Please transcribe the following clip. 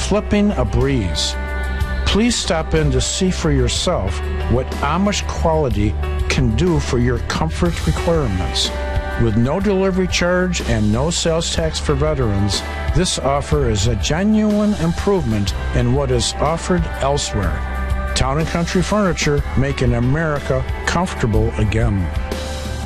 flipping a breeze. Please stop in to see for yourself what Amish quality can do for your comfort requirements. With no delivery charge and no sales tax for veterans, this offer is a genuine improvement in what is offered elsewhere. Town & Country Furniture, making America comfortable again.